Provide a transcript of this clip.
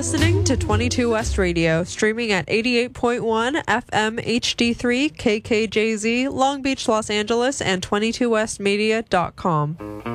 listening to 22 West Radio, streaming at 88.1 FM HD3 KKJZ, Long Beach, Los Angeles, and 22westmedia.com.